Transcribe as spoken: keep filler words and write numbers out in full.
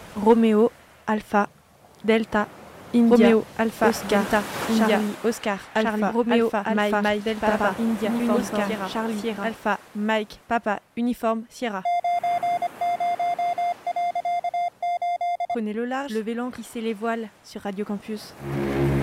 Roméo, Alpha, Delta, India, Roméo, Alpha, Oscar, Delta, India, Charlie, Oscar, Alpha, Charlie, Roméo, Alpha, Mike, Alpha, Mike, Delta, Papa, India, Uniforme, Oscar, Sierra, Charlie, Sierra, Alpha, Mike, Papa, Uniforme, Sierra. Prenez le large, levez l'ancre, hissez les voiles sur Radio Campus.